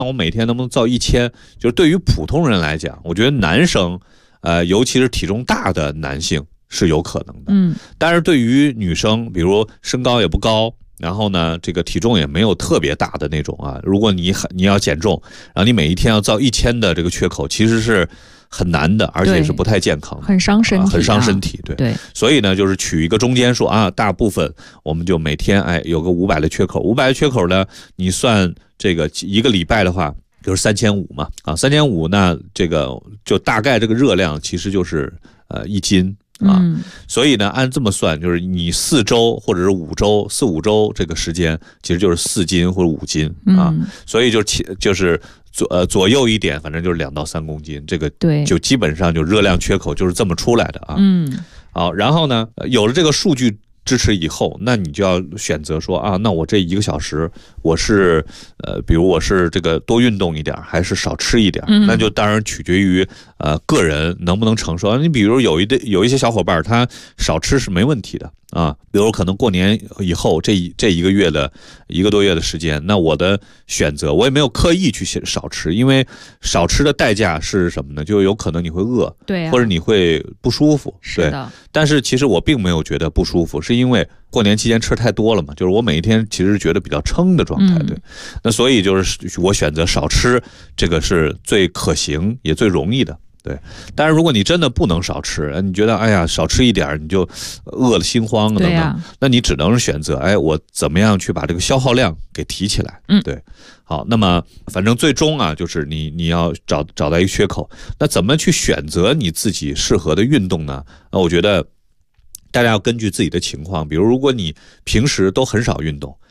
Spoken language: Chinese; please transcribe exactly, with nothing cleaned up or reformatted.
我每天能不能造一千？就是对于普通人来讲，我觉得男生，呃，尤其是体重大的男性是有可能的。 嗯， 但是对于女生，比如身高也不高，然后呢，这个体重也没有特别大的那种啊，如果你很你要减重，然后你每一天要造一千的这个缺口，其实是很难的，而且是不太健康的， 很伤身体、啊啊，很伤身体。对对， 所以呢，就是取一个中间数啊，大部分我们就每天哎有个五百的缺口，五百的缺口呢，你算这个一个礼拜的话，就是三千五嘛，啊，三千五那这个就大概这个热量其实就是呃一斤。啊， 嗯， 所以呢，按这么算，就是你四周或者是五周、四五周这个时间，其实就是四斤或者五斤啊， 嗯、 所以就就是左呃左右一点，反正就是两到三公斤，这个对， 就基本上就热量缺口就是这么出来的啊。 嗯， 好，然后呢，有了这个数据支持以后，那你就要选择说啊，那我这一个小时我是呃，比如我是这个多运动一点，还是少吃一点， 嗯、 那就当然取决于呃个人能不能承受。你比如有一的有一些小伙伴，他少吃是没问题的啊，比如可能过年以后这一这一个月的一个多月的时间，那我的选择我也没有刻意去少吃，因为少吃的代价是什么呢？就有可能你会饿， 对、啊， 或者你会不舒服， 是的。 但是其实我并没有觉得不舒服，是因为过年期间吃太多了嘛，就是我每一天其实觉得比较撑的状态，对。 嗯、 那所以就是我选择少吃，这个是最可行也最容易的。对，但是如果你真的不能少吃，你觉得哎呀少吃一点你就饿了心慌等等， 啊、 那你只能是选择哎我怎么样去把这个消耗量给提起来。 嗯， 对。好，那么反正最终啊，就是你你要找找到一个缺口，那怎么去选择你自己适合的运动呢？那我觉得大家要根据自己的情况，比如如果你平时都很少运动，